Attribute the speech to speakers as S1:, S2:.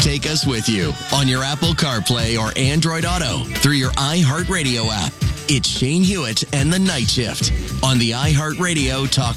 S1: Take us with you on your Apple CarPlay or Android Auto through your iHeartRadio app. It's Shane Hewitt and the Night Shift on the iHeartRadio Talk